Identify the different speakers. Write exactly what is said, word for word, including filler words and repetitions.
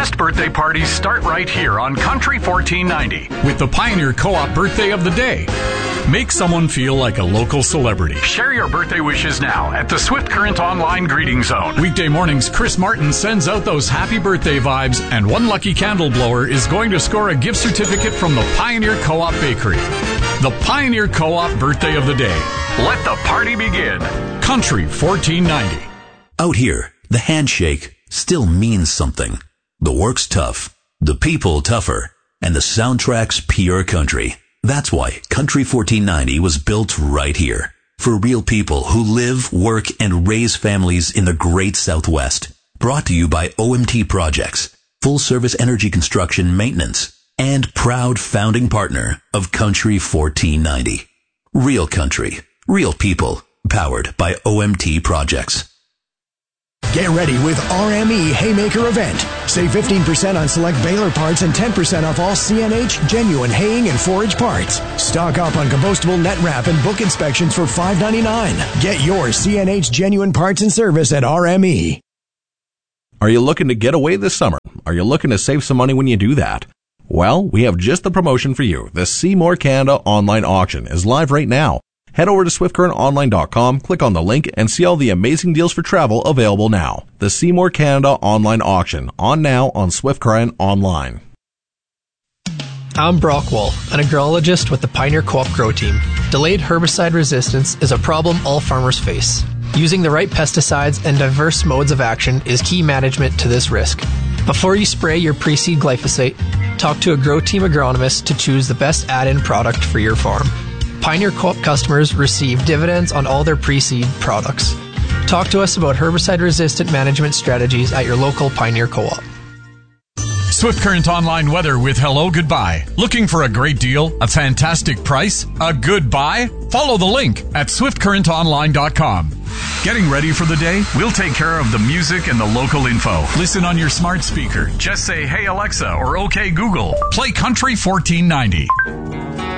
Speaker 1: best birthday parties start right here on Country fourteen ninety with the Pioneer Co-op Birthday of the Day. Make someone feel like a local celebrity. Share your birthday wishes now at the Swift Current Online Greeting Zone. Weekday mornings, Chris Martin sends out those happy birthday vibes, and one lucky candle blower is going to score a gift certificate from the Pioneer Co-op Bakery. The Pioneer Co-op Birthday of the Day. Let the party begin. Country fourteen ninety.
Speaker 2: Out here, the handshake still means something. The work's tough, the people tougher, and the soundtrack's pure country. That's why Country fourteen ninety was built right here. For real people who live, work, and raise families in the great Southwest. Brought to you by O M T Projects, full service energy construction maintenance, and proud founding partner of Country fourteen ninety. Real country, real people, powered by O M T Projects.
Speaker 3: Get ready with R M E Haymaker event. Save fifteen percent on select Baylor parts and ten percent off all C N H genuine haying and forage parts. Stock up on compostable net wrap and book inspections for five ninety-nine. Get your C N H genuine parts and service at R M E.
Speaker 4: Are you looking to get away this summer? Are you looking to save some money when you do that? Well, we have just the promotion for you. The Seymour Canada online auction is live right now. Head over to swift current online dot com, click on the link, and see all the amazing deals for travel available now. The Seymour Canada online auction, on now on Swift Current Online.
Speaker 5: I'm Brock Wall, an agrologist with the Pioneer Co-op Grow Team. Delayed herbicide resistance is a problem all farmers face. Using the right pesticides and diverse modes of action is key management to this risk. Before you spray your pre-seed glyphosate, talk to a Grow Team agronomist to choose the best add-in product for your farm. Pioneer Co-op customers receive dividends on all their pre-seed products. Talk to us about herbicide-resistant management strategies at your local Pioneer Co-op.
Speaker 1: Swift Current Online weather with Hello Goodbye. Looking for a great deal? A fantastic price? A good buy? Follow the link at swift current online dot com. Getting ready for the day? We'll take care of the music and the local info. Listen on your smart speaker. Just say, "Hey Alexa," or "Okay Google." Play Country fourteen ninety.